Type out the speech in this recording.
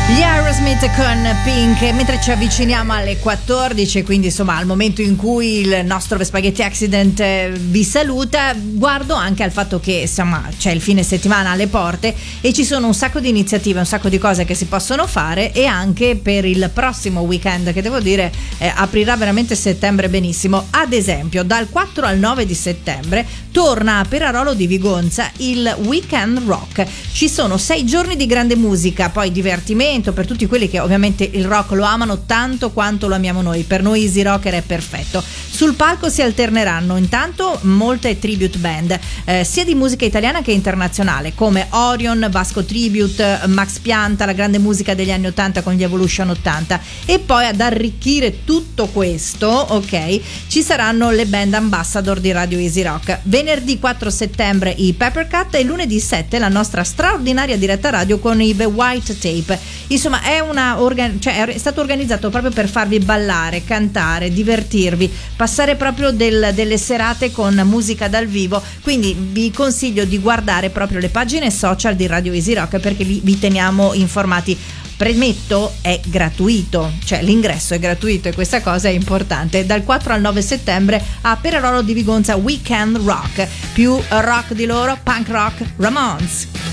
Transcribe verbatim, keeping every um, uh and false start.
Gli Aerosmith con Pink. Mentre ci avviciniamo alle quattordici, quindi insomma al momento in cui il nostro Spaghetti Accident vi saluta, guardo anche al fatto che insomma c'è il fine settimana alle porte e ci sono un sacco di iniziative, un sacco di cose che si possono fare, e anche per il prossimo weekend, che devo dire eh, aprirà veramente settembre benissimo. Ad esempio dal quattro al nove di settembre torna a Perarolo di Vigonza il Weekend Rock. Ci sono sei giorni di grande musica, poi divertimento per tutti quelli che ovviamente il rock lo amano tanto quanto lo amiamo noi. Per noi Easy Rocker è perfetto. Sul palco si alterneranno intanto molte tribute band, eh, sia di musica italiana che internazionale, come Orion, Vasco Tribute, Max Pianta, la grande musica degli anni ottanta con gli Evolution ottanta. E poi ad arricchire tutto questo, ok, ci saranno le band ambassador di Radio Easy Rock. Venerdì quattro settembre i Peppercut e lunedì sette la nostra straordinaria diretta radio con i The White Tape. Insomma è una organ- cioè è stato organizzato proprio per farvi ballare, cantare, divertirvi, passare proprio del, delle serate con musica dal vivo. Quindi vi consiglio di guardare proprio le pagine social di Radio Easy Rock, perché lì vi teniamo informati. Premetto, è gratuito, cioè l'ingresso è gratuito e questa cosa è importante. Dal quattro al nove settembre a Perarolo di Vigonza Weekend Rock, più rock di loro, punk rock, Ramones.